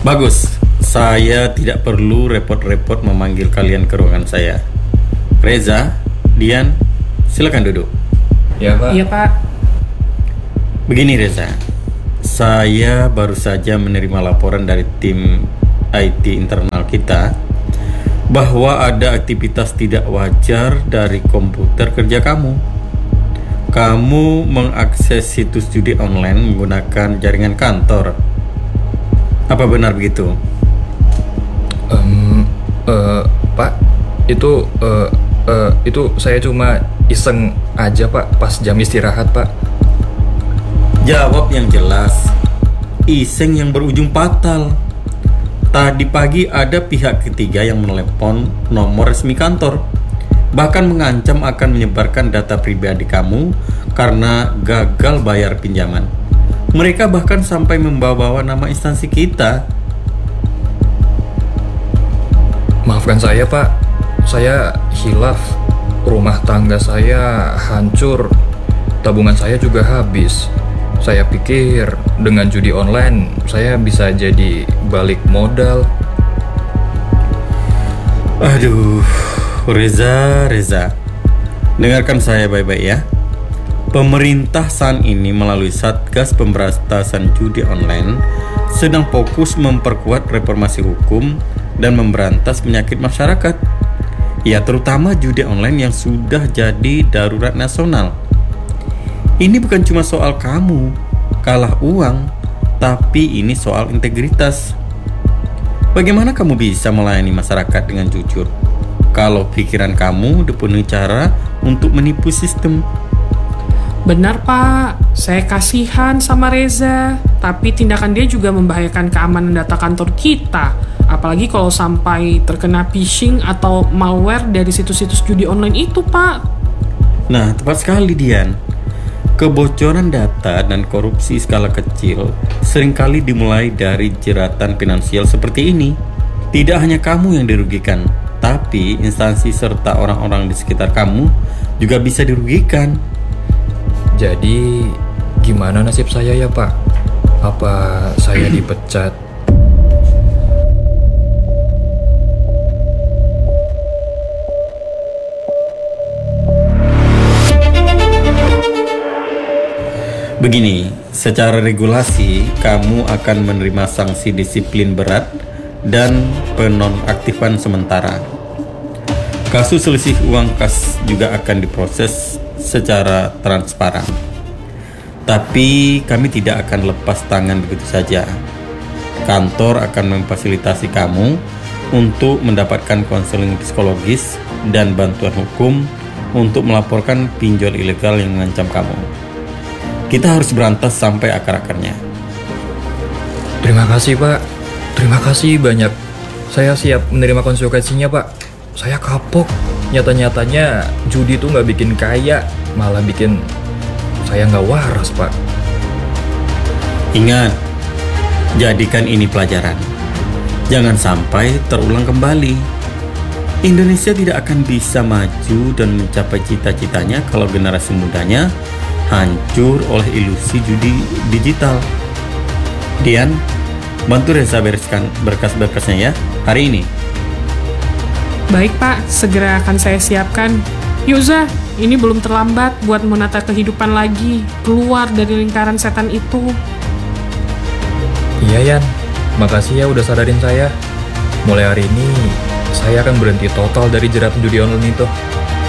Bagus, saya tidak perlu repot-repot memanggil kalian ke ruangan saya. Reza, Dian, silakan duduk. Ya Pak. Iya Pak. Begini Reza, saya baru saja menerima laporan dari tim IT internal kita bahwa ada aktivitas tidak wajar dari komputer kerja kamu. Kamu mengakses situs judi online menggunakan jaringan kantor. Apa benar begitu? Pak, itu saya cuma iseng aja Pak, pas jam istirahat Pak. Jawab yang jelas. Iseng yang berujung fatal. Tadi pagi ada pihak ketiga yang menelepon nomor resmi kantor, bahkan mengancam akan menyebarkan data pribadi kamu karena gagal bayar pinjaman. Mereka bahkan sampai membawa-bawa nama instansi kita. Maafkan saya Pak, saya hilaf. Rumah tangga saya hancur, tabungan saya juga habis. Saya pikir dengan judi online saya bisa jadi balik modal. Aduh, Reza, dengarkan saya baik-baik ya. Pemerintah saat ini melalui Satgas Pemberantasan Judi Online sedang fokus memperkuat reformasi hukum dan memberantas penyakit masyarakat. Ya, terutama judi online yang sudah jadi darurat nasional. Ini bukan cuma soal kamu kalah uang, tapi ini soal integritas. Bagaimana kamu bisa melayani masyarakat dengan jujur kalau pikiran kamu dipenuhi cara untuk menipu sistem? Benar Pak, saya kasihan sama Reza. Tapi tindakan dia juga membahayakan keamanan data kantor kita. Apalagi kalau sampai terkena phishing atau malware dari situs-situs judi online itu Pak. Nah, tepat sekali Dian. Kebocoran data dan korupsi skala kecil seringkali dimulai dari jeratan finansial seperti ini. Tidak hanya kamu yang dirugikan, tapi instansi serta orang-orang di sekitar kamu juga bisa dirugikan. Jadi gimana nasib saya ya Pak? Apa saya dipecat? Begini, secara regulasi kamu akan menerima sanksi disiplin berat dan penonaktifan sementara. Kasus selisih uang kas juga akan diproses secara transparan. Tapi kami tidak akan lepas tangan begitu saja. Kantor akan memfasilitasi kamu untuk mendapatkan konseling psikologis dan bantuan hukum untuk melaporkan pinjol ilegal yang mengancam kamu. Kita harus berantas sampai akar-akarnya. Terima kasih Pak, terima kasih banyak. Saya siap menerima konsekuensinya Pak. Saya kapok. Nyata-nyatanya judi itu nggak bikin kaya, malah bikin saya nggak waras Pak. Ingat, jadikan ini pelajaran. Jangan sampai terulang kembali. Indonesia tidak akan bisa maju dan mencapai cita-citanya kalau generasi mudanya hancur oleh ilusi judi digital. Dian, bantu Reza bereskan berkas-berkasnya ya, hari ini. Baik Pak, segera akan saya siapkan. Yuk Za, ini belum terlambat buat menata kehidupan lagi, keluar dari lingkaran setan itu. Iya Yan, makasih ya udah sadarin saya. Mulai hari ini, saya akan berhenti total dari jerat judi online itu.